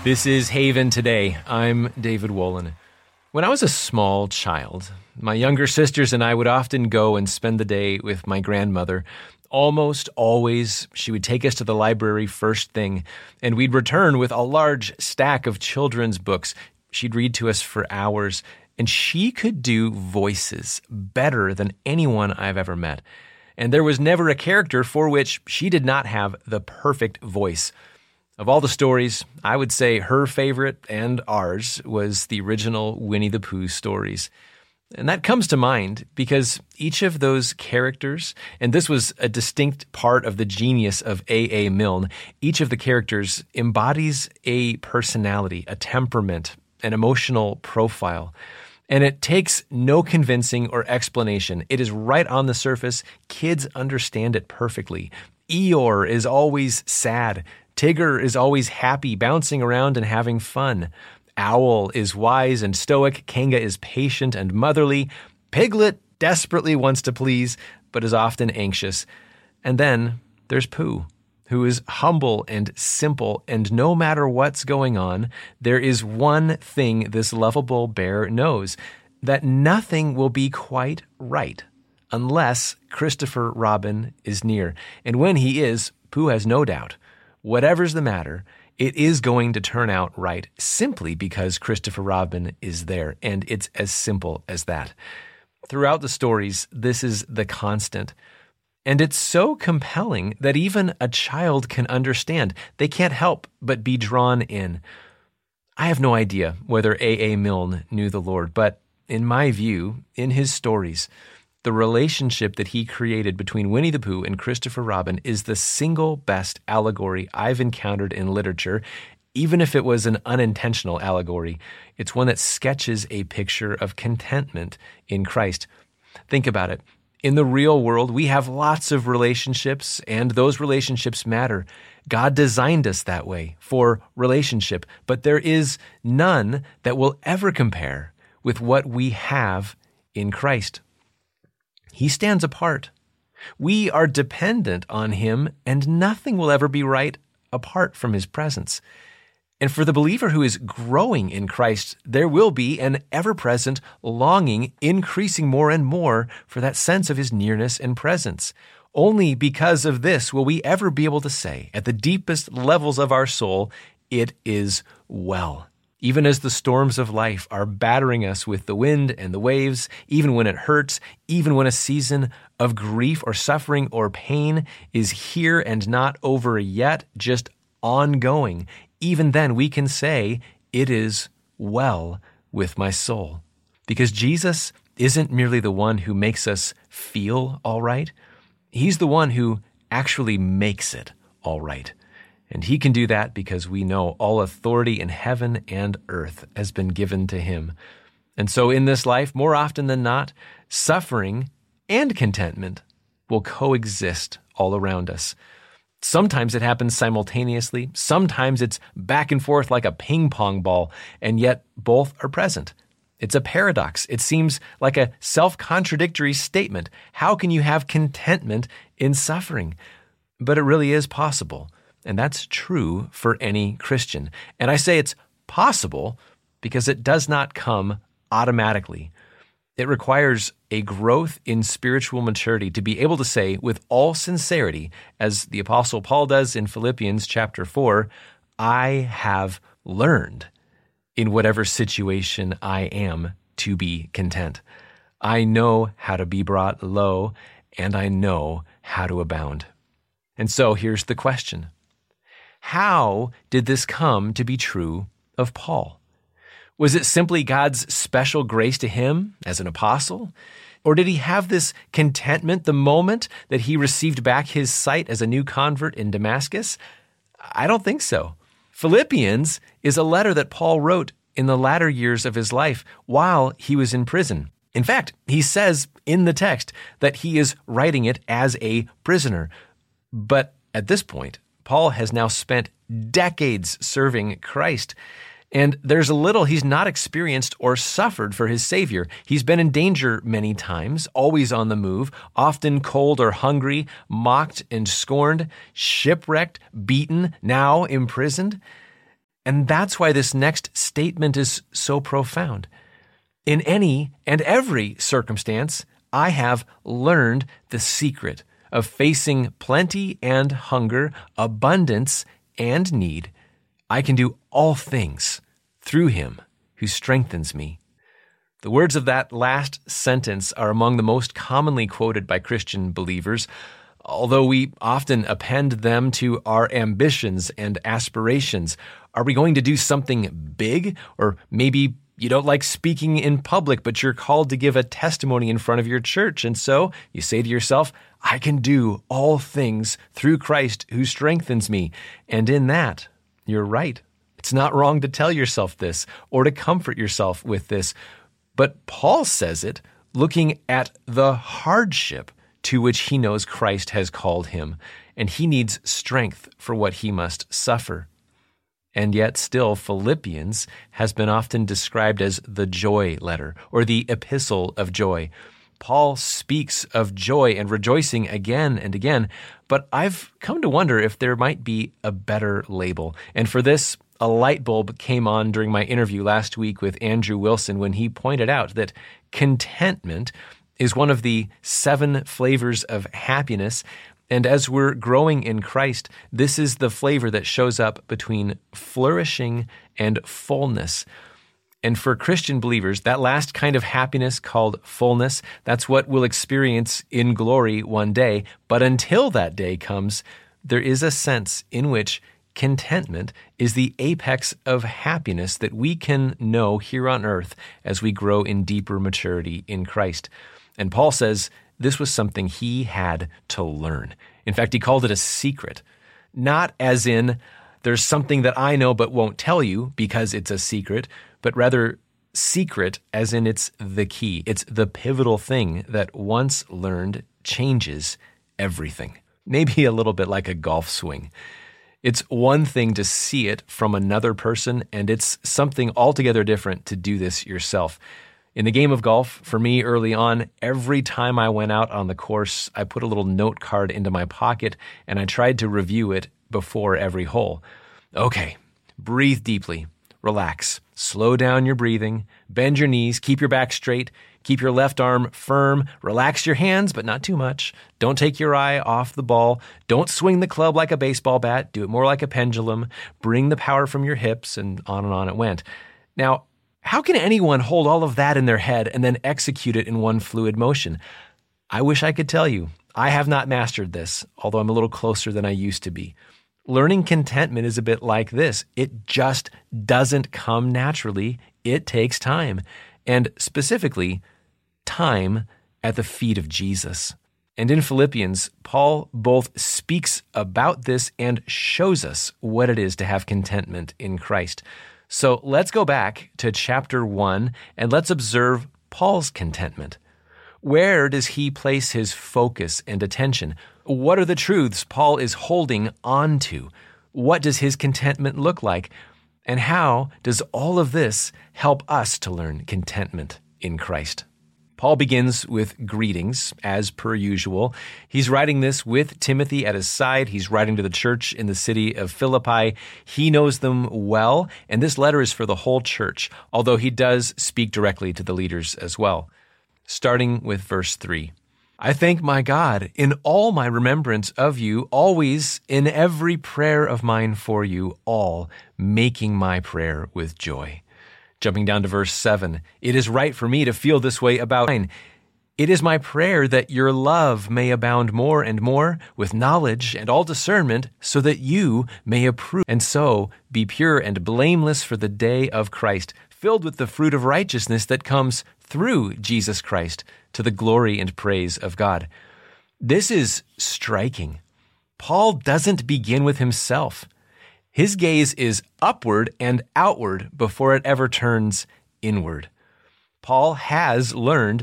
This is Haven Today. I'm David Wolin. When I was a small child, my younger sisters and I would often go and spend the day with my grandmother. Almost always, she would take us to the library first thing, and we'd return with a large stack of children's books. She'd read to us for hours, and she could do voices better than anyone I've ever met. And there was never a character for which she did not have the perfect voice. Of all the stories, I would say her favorite and ours was the original Winnie the Pooh stories. And that comes to mind because each of those characters, and this was a distinct part of the genius of A.A. Milne, each of the characters embodies a personality, a temperament, an emotional profile. And it takes no convincing or explanation. It is right on the surface. Kids understand it perfectly. Eeyore is always sad. Tigger is always happy, bouncing around and having fun. Owl is wise and stoic. Kanga is patient and motherly. Piglet desperately wants to please, but is often anxious. And then there's Pooh, who is humble and simple, and no matter what's going on, there is one thing this lovable bear knows, that nothing will be quite right unless Christopher Robin is near. And when he is, Pooh has no doubt. Whatever's the matter, it is going to turn out right simply because Christopher Robin is there, and it's as simple as that. Throughout the stories, this is the constant. And it's so compelling that even a child can understand. They can't help but be drawn in. I have no idea whether A.A. Milne knew the Lord, but in my view, in his stories, the relationship that he created between Winnie the Pooh and Christopher Robin is the single best allegory I've encountered in literature. Even if it was an unintentional allegory, it's one that sketches a picture of contentment in Christ. Think about it. In the real world, we have lots of relationships, and those relationships matter. God designed us that way, for relationship, but there is none that will ever compare with what we have in Christ. He stands apart. We are dependent on him, and nothing will ever be right apart from his presence. And for the believer who is growing in Christ, there will be an ever-present longing, increasing more and more for that sense of his nearness and presence. Only because of this will we ever be able to say, at the deepest levels of our soul, it is well. Even as the storms of life are battering us with the wind and the waves, even when it hurts, even when a season of grief or suffering or pain is here and not over yet, just ongoing, even then we can say, it is well with my soul. Because Jesus isn't merely the one who makes us feel all right. He's the one who actually makes it all right. And he can do that because we know all authority in heaven and earth has been given to him. And so in this life, more often than not, suffering and contentment will coexist all around us. Sometimes it happens simultaneously. Sometimes it's back and forth like a ping pong ball, and yet both are present. It's a paradox. It seems like a self-contradictory statement. How can you have contentment in suffering? But it really is possible. And that's true for any Christian. And I say it's possible because it does not come automatically. It requires a growth in spiritual maturity to be able to say with all sincerity, as the Apostle Paul does in Philippians chapter 4, I have learned in whatever situation I am to be content. I know how to be brought low, and I know how to abound. And so here's the question. How did this come to be true of Paul? Was it simply God's special grace to him as an apostle? Or did he have this contentment the moment that he received back his sight as a new convert in Damascus? I don't think so. Philippians is a letter that Paul wrote in the latter years of his life while he was in prison. In fact, he says in the text that he is writing it as a prisoner. But at this point, Paul has now spent decades serving Christ, and there's a little he's not experienced or suffered for his Savior. He's been in danger many times, always on the move, often cold or hungry, mocked and scorned, shipwrecked, beaten, now imprisoned. And that's why this next statement is so profound. In any and every circumstance, I have learned the secret of facing plenty and hunger, abundance and need. I can do all things through him who strengthens me. The words of that last sentence are among the most commonly quoted by Christian believers, although we often append them to our ambitions and aspirations. Are we going to do something big? Or maybe you don't like speaking in public, but you're called to give a testimony in front of your church. And so you say to yourself, I can do all things through Christ who strengthens me. And in that, you're right. It's not wrong to tell yourself this or to comfort yourself with this. But Paul says it looking at the hardship to which he knows Christ has called him, and he needs strength for what he must suffer. And yet still, Philippians has been often described as the joy letter or the epistle of joy. Paul speaks of joy and rejoicing again and again, but I've come to wonder if there might be a better label. And for this, a light bulb came on during my interview last week with Andrew Wilson when he pointed out that contentment is one of the 7 flavors of happiness. And as we're growing in Christ, this is the flavor that shows up between flourishing and fullness. And for Christian believers, that last kind of happiness called fullness, that's what we'll experience in glory one day. But until that day comes, there is a sense in which contentment is the apex of happiness that we can know here on earth as we grow in deeper maturity in Christ. And Paul says this was something he had to learn. In fact, he called it a secret, not as in there's something that I know but won't tell you because it's a secret, but rather secret as in it's the key. It's the pivotal thing that once learned changes everything. Maybe a little bit like a golf swing. It's one thing to see it from another person, and it's something altogether different to do this yourself. In the game of golf, for me early on, every time I went out on the course, I put a little note card into my pocket, and I tried to review it before every hole. Okay, breathe deeply, relax, slow down your breathing, bend your knees, keep your back straight, keep your left arm firm, relax your hands, but not too much. Don't take your eye off the ball. Don't swing the club like a baseball bat. Do it more like a pendulum. Bring the power from your hips, and on it went. Now, how can anyone hold all of that in their head and then execute it in one fluid motion? I wish I could tell you. I have not mastered this, although I'm a little closer than I used to be. Learning contentment is a bit like this. It just doesn't come naturally. It takes time. And specifically, time at the feet of Jesus. And in Philippians, Paul both speaks about this and shows us what it is to have contentment in Christ. So let's go back to chapter 1 and let's observe Paul's contentment. Where does he place his focus and attention? What are the truths Paul is holding on to? What does his contentment look like? And how does all of this help us to learn contentment in Christ? Paul begins with greetings, as per usual. He's writing this with Timothy at his side. He's writing to the church in the city of Philippi. He knows them well, and this letter is for the whole church, although he does speak directly to the leaders as well. Starting with verse 3. I thank my God in all my remembrance of you, always in every prayer of mine for you all, making my prayer with joy. Jumping down to verse 7, it is right for me to feel this way about mine. It is my prayer that your love may abound more and more with knowledge and all discernment, so that you may approve and so be pure and blameless for the day of Christ, filled with the fruit of righteousness that comes through Jesus Christ to the glory and praise of God. This is striking. Paul doesn't begin with himself. His gaze is upward and outward before it ever turns inward. Paul has learned